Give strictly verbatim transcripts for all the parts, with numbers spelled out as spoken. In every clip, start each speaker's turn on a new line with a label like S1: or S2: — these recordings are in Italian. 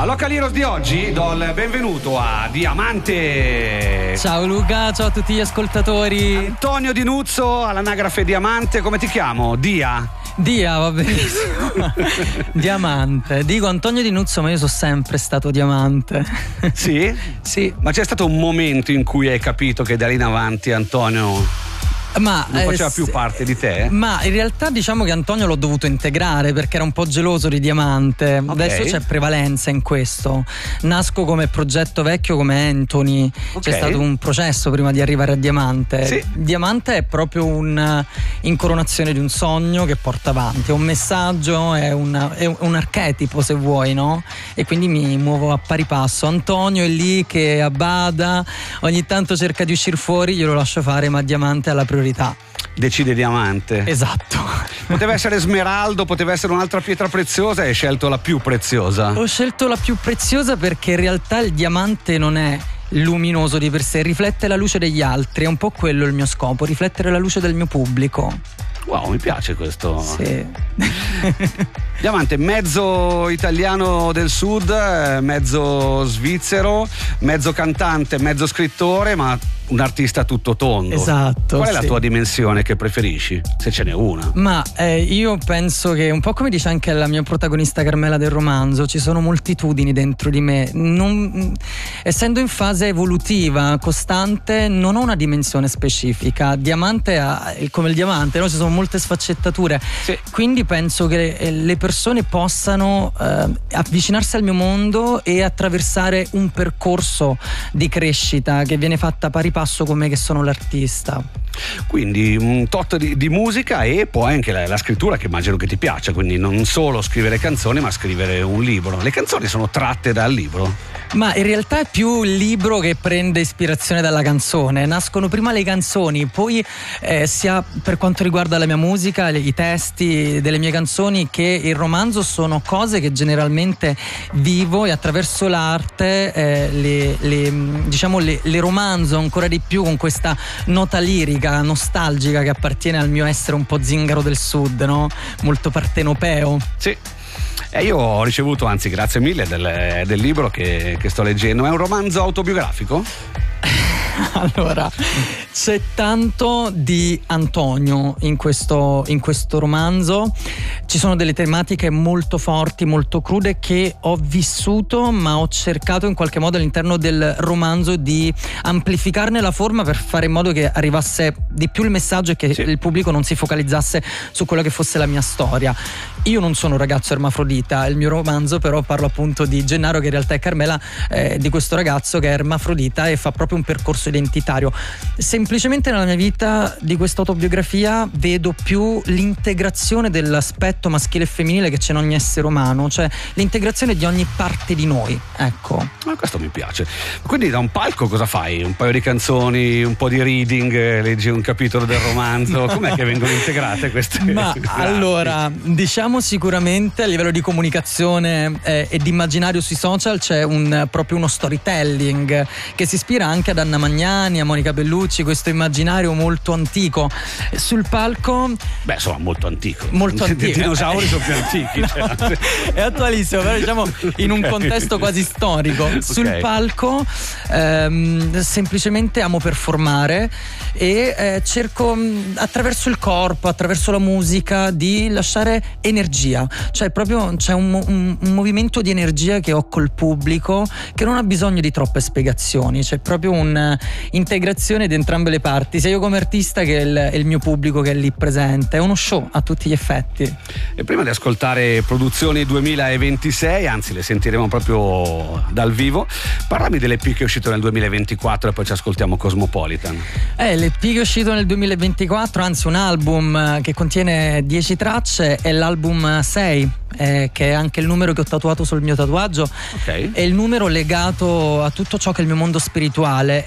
S1: All'Ocaliros di oggi do il benvenuto a Diamante.
S2: Ciao Luca, ciao a tutti gli ascoltatori.
S1: Antonio Di Nuzzo all'anagrafe Diamante, come ti chiamo? Dia?
S2: Dia, va benissimo. Diamante. Dico Antonio Di Nuzzo, ma io sono sempre stato Diamante.
S1: Sì?
S2: Sì.
S1: Ma c'è stato un momento in cui hai capito che da lì in avanti Antonio
S2: Ma,
S1: non faceva
S2: eh,
S1: più parte di te?
S2: Ma in realtà diciamo che Antonio l'ho dovuto integrare perché era un po' geloso di Diamante.
S1: Okay.
S2: Adesso c'è prevalenza in questo. Nasco come progetto vecchio come Anthony.
S1: Okay.
S2: C'è stato un processo prima di arrivare a Diamante.
S1: Sì.
S2: Diamante è proprio un'incoronazione di un sogno che porta avanti, è un messaggio, è, una, è un archetipo se vuoi, no? E quindi mi muovo a pari passo. Antonio è lì che abbada, ogni tanto cerca di uscire fuori, glielo lascio fare, ma Diamante è la priorità.
S1: Decide Diamante.
S2: Esatto.
S1: Poteva essere smeraldo, poteva essere un'altra pietra preziosa e hai scelto la più preziosa.
S2: Ho scelto la più preziosa perché in realtà il diamante non è luminoso di per sé, riflette la luce degli altri, è un po' quello il mio scopo, riflettere la luce del mio pubblico.
S1: Wow, mi piace questo.
S2: Sì.
S1: Diamante, mezzo italiano del sud, mezzo svizzero, mezzo cantante, mezzo scrittore, ma un artista tutto tondo.
S2: Esatto.
S1: Qual è
S2: sì.
S1: la tua dimensione che preferisci? Se ce n'è una.
S2: Ma eh, io penso che un po' come dice anche la mia protagonista Carmela del romanzo, ci sono moltitudini dentro di me. Non, essendo in fase evolutiva, costante, non ho una dimensione specifica. Diamante ha, come il diamante, no? Ci sono molte sfaccettature.
S1: Sì.
S2: Quindi penso che le persone possano eh, avvicinarsi al mio mondo e attraversare un percorso di crescita che viene fatta pari passo con me che sono l'artista.
S1: Quindi un tot di, di musica e poi anche la, la scrittura, che immagino che ti piaccia, quindi non solo scrivere canzoni ma scrivere un libro. Le canzoni sono tratte dal libro?
S2: Ma in realtà è più il libro che prende ispirazione dalla canzone. Nascono prima le canzoni, poi eh, sia per quanto riguarda la mia musica, i testi delle mie canzoni che il romanzo sono cose che generalmente vivo e attraverso l'arte eh, le, le, diciamo le, le romanzo ancora di più con questa nota lirica, nostalgica che appartiene al mio essere un po' zingaro del sud, no? Molto partenopeo.
S1: Sì. E io ho ricevuto, anzi grazie mille, del, del libro che, che sto leggendo. È un romanzo autobiografico?
S2: Allora, c'è tanto di Antonio in questo, in questo romanzo. Ci sono delle tematiche molto forti, molto crude che ho vissuto, ma ho cercato in qualche modo all'interno del romanzo di amplificarne la forma per fare in modo che arrivasse di più il messaggio e che sì. il pubblico non si focalizzasse su quello che fosse la mia storia. Io non sono un ragazzo ermafrodita, il mio romanzo però parlo appunto di Gennaro, che in realtà è Carmela, eh, di questo ragazzo che è ermafrodita e fa proprio un percorso identitario. Semplicemente nella mia vita di questa autobiografia vedo più l'integrazione dell'aspetto maschile e femminile che c'è in ogni essere umano, cioè l'integrazione di ogni parte di noi, ecco.
S1: Ah, questo mi piace. Quindi da un palco cosa fai? Un paio di canzoni, un po' di reading, leggi un capitolo del romanzo, com'è che vengono integrate queste?
S2: Ma allora, diciamo sicuramente a livello di comunicazione eh, e di immaginario sui social c'è un, proprio uno storytelling che si ispira anche ad Anna Magnani, a Monica Bellucci, questo immaginario molto antico. Sul palco,
S1: beh, insomma, molto antico.
S2: Molto antico.
S1: I dinosauri sono più antichi.
S2: No,
S1: cioè.
S2: È attualissimo, però diciamo in un contesto quasi storico. Sul
S1: okay.
S2: palco ehm, semplicemente amo performare e eh, cerco attraverso il corpo, attraverso la musica di lasciare energia, cioè proprio c'è un, un, un movimento di energia che ho col pubblico che non ha bisogno di troppe spiegazioni, c'è proprio un'integrazione di entrambe le parti, sia io come artista che il, il mio pubblico che è lì presente. È uno show a tutti gli effetti.
S1: E prima di ascoltare Produzioni duemilaventisei, anzi le sentiremo proprio dal vivo, parlami dell'E P che è uscito nel duemilaventiquattro e poi ci ascoltiamo Cosmopolitan.
S2: Eh, l'E P che è uscito nel duemilaventiquattro, anzi un album che contiene dieci tracce, è l'album sei, eh, che è anche il numero che ho tatuato sul mio tatuaggio.
S1: Okay.
S2: È il numero legato a tutto ciò che è il mio mondo spirituale ed è un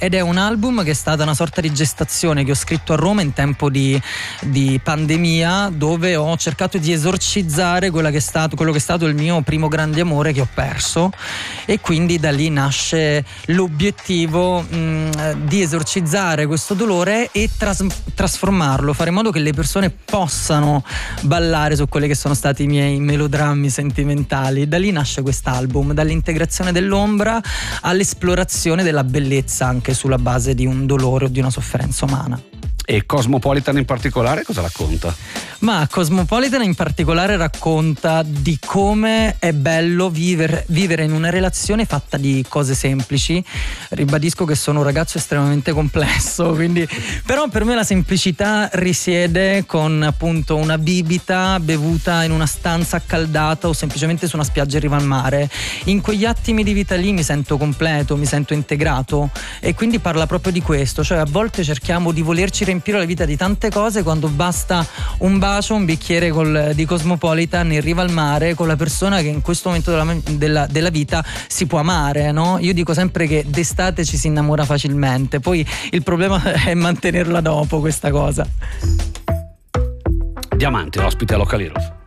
S2: album che è stata una sorta di gestazione che ho scritto a Roma in tempo di, di pandemia, dove ho cercato di esorcizzare quella che è stato, quello che è stato il mio primo grande amore che ho perso, e quindi da lì nasce l'obiettivo mh, di esorcizzare questo dolore e tras- trasformarlo, fare in modo che le persone possano ballare su quelli che sono stati i miei melodrammi sentimentali. Da lì nasce quest'album, dall'integrazione dell'ombra all'esplorazione della bellezza anche sulla base di un dolore o di una sofferenza umana.
S1: E Cosmopolitan in particolare cosa racconta?
S2: Ma Cosmopolitan in particolare racconta di come è bello vivere, vivere in una relazione fatta di cose semplici. Ribadisco che sono un ragazzo estremamente complesso, quindi però per me la semplicità risiede con appunto una bibita bevuta in una stanza accaldata o semplicemente su una spiaggia in riva al mare. In quegli attimi di vita lì mi sento completo, mi sento integrato, e quindi parla proprio di questo, cioè a volte cerchiamo di volerci riempire la vita di tante cose quando basta un bacio, un bicchiere col, di Cosmopolitan in riva al mare con la persona che in questo momento della, della, della vita si può amare, no? Io dico sempre che d'estate ci si innamora facilmente, poi il problema è mantenerla dopo questa cosa.
S1: Diamante, ospite a Local Heroes.